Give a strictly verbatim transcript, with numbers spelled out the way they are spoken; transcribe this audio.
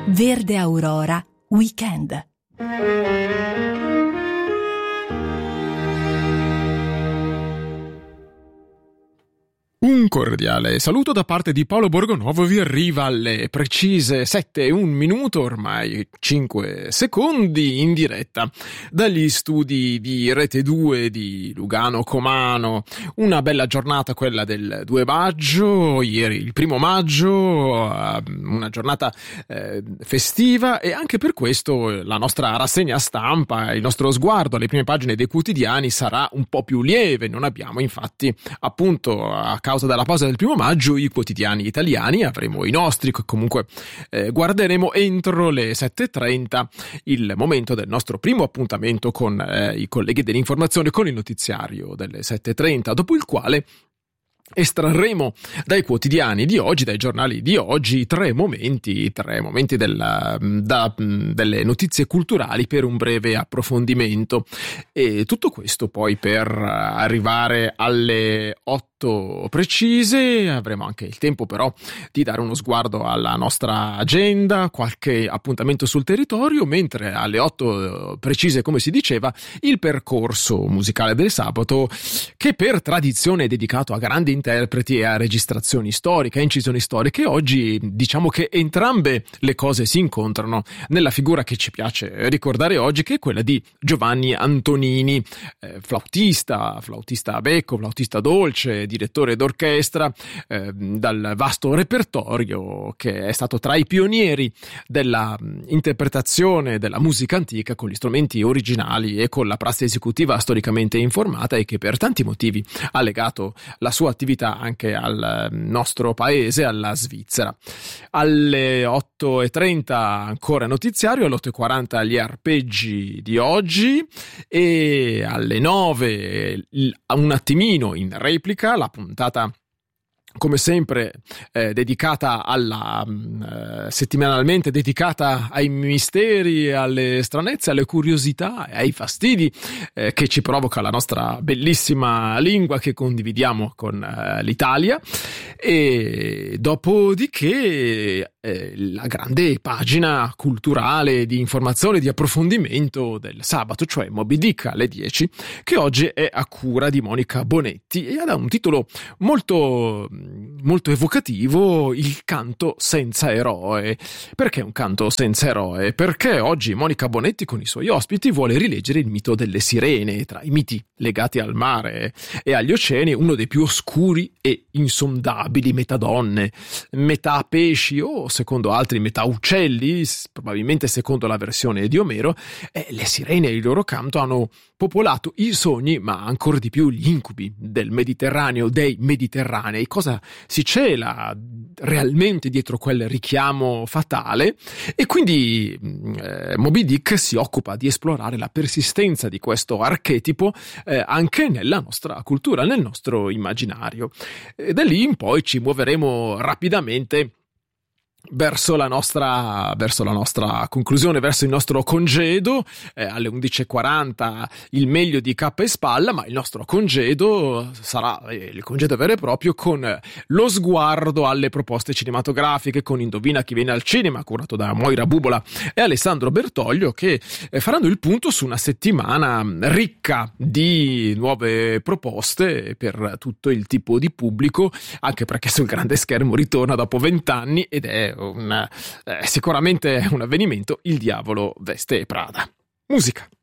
Verde Aurora Weekend. Un cordiale saluto da parte di Paolo Borgonovo vi arriva alle precise sette e un minuto, ormai cinque secondi, in diretta dagli studi di Rete due di Lugano Comano. Una bella giornata quella del due maggio, ieri il primo maggio, una giornata eh, festiva, e anche per questo la nostra rassegna stampa, il nostro sguardo alle prime pagine dei quotidiani sarà un po' più lieve. Non abbiamo infatti, appunto a causa della pausa del primo maggio, i quotidiani italiani, avremo i nostri che comunque eh, guarderemo entro le sette e trenta, il momento del nostro primo appuntamento con eh, i colleghi dell'informazione, con il notiziario delle sette e trenta, dopo il quale estrarremo dai quotidiani di oggi, dai giornali di oggi, tre momenti, tre momenti della, da, delle notizie culturali per un breve approfondimento, e tutto questo poi per arrivare alle otto precise. Avremo anche il tempo però di dare uno sguardo alla nostra agenda, qualche appuntamento sul territorio, mentre alle otto precise, come si diceva, il percorso musicale del sabato, che per tradizione è dedicato a grandi interpreti e a registrazioni storiche, a incisioni storiche. Oggi diciamo che entrambe le cose si incontrano nella figura che ci piace ricordare oggi, che è quella di Giovanni Antonini, eh, flautista, flautista a becco, flautista dolce, direttore d'orchestra, eh, dal vasto repertorio, che è stato tra i pionieri della interpretazione della musica antica con gli strumenti originali e con la prassi esecutiva storicamente informata, e che per tanti motivi ha legato la sua attività anche al nostro paese, alla Svizzera. Alle otto e trenta ancora notiziario, alle otto e quaranta gli arpeggi di oggi, e alle nove un attimino in replica la puntata, come sempre, eh, dedicata alla eh, settimanalmente dedicata ai misteri, alle stranezze, alle curiosità e ai fastidi eh, che ci provoca la nostra bellissima lingua che condividiamo con eh, l'Italia. E dopodiché eh, la grande pagina culturale di informazione, di approfondimento del sabato, cioè Moby Dick alle dieci, che oggi è a cura di Monica Bonetti e ha un titolo molto molto evocativo: Il canto senza eroe. Perché un canto senza eroe? Perché oggi Monica Bonetti con i suoi ospiti vuole rileggere il mito delle sirene. Tra i miti legati al mare e agli oceani, uno dei più oscuri e insondabili, metà donne, metà pesci, o secondo altri metà uccelli, probabilmente secondo la versione di Omero, e le sirene e il loro canto hanno popolato i sogni, ma ancora di più gli incubi del Mediterraneo, dei Mediterranei. Cosa si cela realmente dietro quel richiamo fatale? E quindi eh, Moby Dick si occupa di esplorare la persistenza di questo archetipo eh, anche nella nostra cultura, nel nostro immaginario. E da lì in poi ci muoveremo rapidamente verso la nostra verso la nostra conclusione, verso il nostro congedo. Eh, alle undici e quaranta il meglio di Cappa e Spalla, ma il nostro congedo sarà eh, il congedo vero e proprio, con lo sguardo alle proposte cinematografiche, con Indovina chi viene al cinema, curato da Moira Bubola e Alessandro Bertoglio, che eh, faranno il punto su una settimana ricca di nuove proposte per tutto il tipo di pubblico, anche perché sul grande schermo ritorna dopo vent'anni ed è un, eh, sicuramente un avvenimento: Il diavolo veste Prada. Musica.